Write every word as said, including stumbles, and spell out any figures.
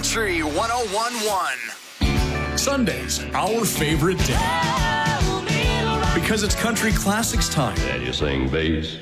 Country one oh one point one. Sundays, our favorite day. Because it's country classics time. And you sing bass.